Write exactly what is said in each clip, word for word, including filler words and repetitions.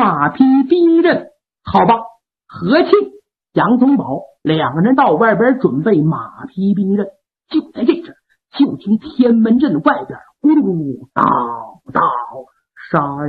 马匹兵刃。好吧，何庆、杨宗保两个人到外边准备马匹兵刃。就在这阵，就听天门阵外边咕噜咕噜，到到杀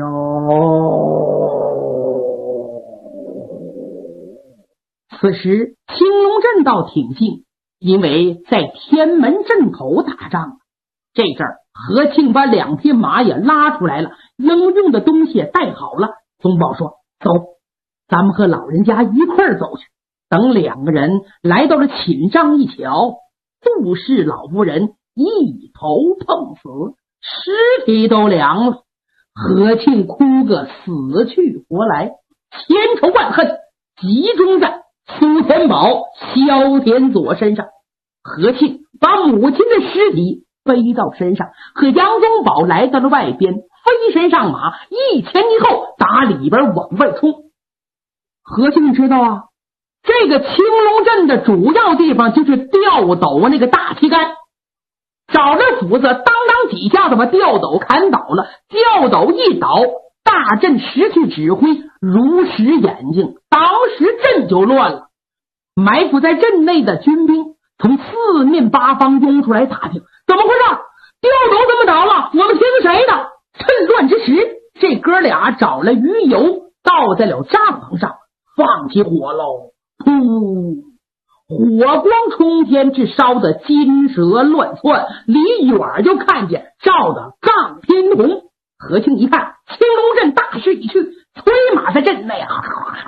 哟！此时青龙阵倒挺静，因为在天门阵口打仗。这阵儿何庆把两匹马也拉出来了，应用的东西也带好了。宗保说：“走，咱们和老人家一块儿走去。”等两个人来到了寝帐一瞧，杜氏老夫人一头碰死，尸体都凉了。何庆哭个死去活来，千仇万恨集中在苏天宝、萧天佐身上。何庆把母亲的尸体背到身上，和杨宗保来到了外边，飞身上马，一前一后打里边往外冲。何庆知道啊，这个青龙阵的主要地方就是吊斗那个大旗杆，找着斧子当当几下子把吊斗砍倒了，吊斗一倒，大阵失去指挥，如实眼睛，当时阵就乱了。埋伏在阵内的军兵从四面八方涌出来打听，怎么回事？吊斗怎么倒了？我们听谁的？趁乱之时，这哥俩找了鱼油倒在了帐篷上，放起火喽！噗！火光冲天，这烧得金蛇乱窜，离远就看见照得杠天红。何庆一看青龙阵大势已去，催马在阵内啊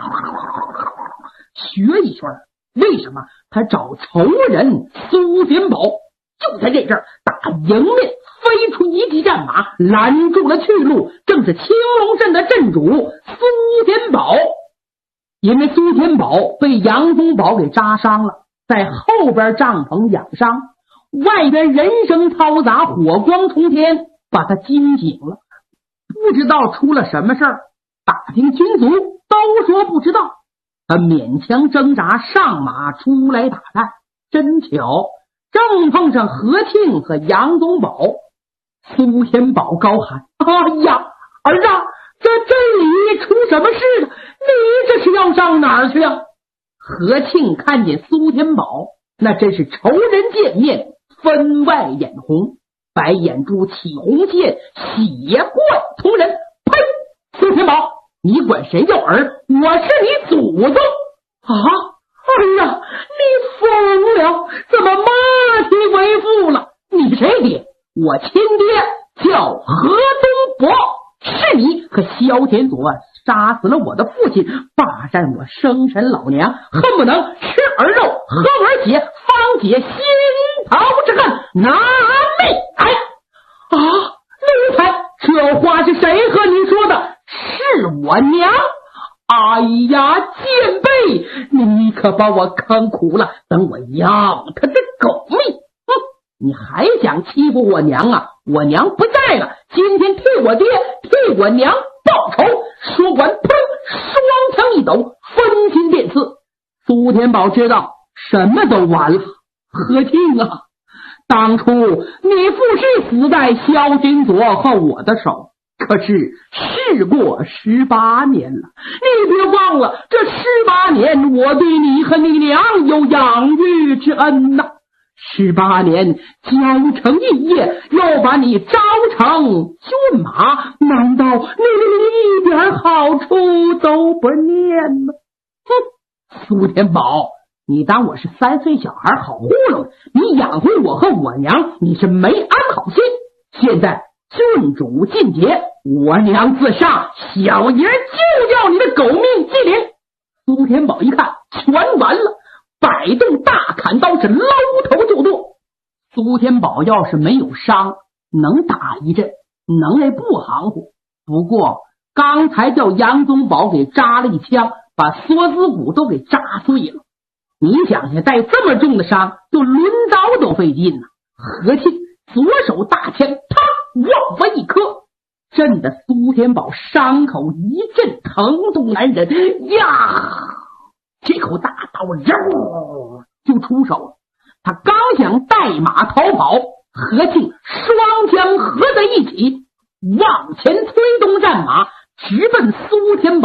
学一圈。为什么？他找仇人苏天宝。就在这阵儿，打迎面飞出一骑战马，拦住了去路，正是青龙阵的阵主苏天宝。因为苏天宝被杨宗保给扎伤了，在后边帐篷养伤，外边人声嘈杂，火光冲天，把他惊醒了。不知道出了什么事儿，打听军卒都说不知道。他勉强挣扎上马出来打探，真巧正碰上何庆和杨宗保。苏天宝高喊：“哎呀，儿子，这这里出什么事了？你这是要上哪儿去啊？”何庆看见苏天宝，那真是仇人见面分外眼红，白眼珠起红线，血贯同人。呸！苏天宝，你管谁叫儿？我是你祖宗啊！哎呀，你疯了，怎么骂你为父了？你是谁爹？我亲爹叫何东伯，是你和萧天佐杀死了我的父亲，霸占我生身老娘，恨不能吃儿肉喝儿血，方解心头之恨，拿命来！啊，奴才，这话是谁和你说的？是我娘。哎呀，贱婢，你可把我坑苦了，等我要他的狗命！哼，你还想欺负我娘啊？我娘不在了，今天替我爹替我娘报仇！说完，砰，双枪一抖，分心便刺。苏天宝知道什么都完了。何庆啊，当初你父是死在萧金佐和我的手，可是事过十八年了，你别忘了，这十八年我对你和你娘有养育之恩呐、啊！十八年交成一业，又把你招成骏马，难道你一点好处都不念吗？哼，苏天宝，你当我是三岁小孩好糊弄？你养活我和我娘，你是没安好心。现在郡主尽节，我娘自杀，小爷就要你的狗命祭灵！苏天宝一看全完了，摆动大砍刀是捞头就剁。苏天宝要是没有伤，能打一阵，能耐不含糊。不过刚才叫杨宗保给扎了一枪，把锁子骨都给扎碎了。你想想，带这么重的伤，就抡刀都费劲呢。何庆左手大枪，啪，往外一磕，震得苏天宝伤口一阵疼痛难忍呀！这口大刀肉就出手了。他刚想带马逃跑，何庆双枪合在一起，往前推动战马，直奔苏天宝